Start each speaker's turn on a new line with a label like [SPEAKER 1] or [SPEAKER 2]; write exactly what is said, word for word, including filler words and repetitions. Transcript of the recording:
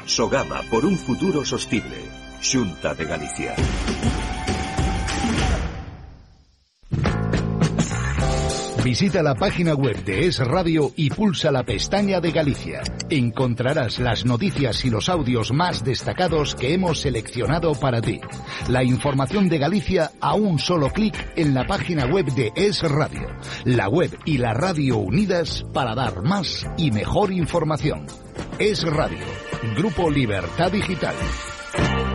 [SPEAKER 1] Sogama por un futuro sostible. Xunta de Galicia.
[SPEAKER 2] Visita la página web de Es Radio y pulsa la pestaña de Galicia. Encontrarás las noticias y los audios más destacados que hemos seleccionado para ti. La información de Galicia a un solo clic en la página web de Es Radio. La web y la radio unidas para dar más y mejor información. Es Radio, Grupo Libertad Digital.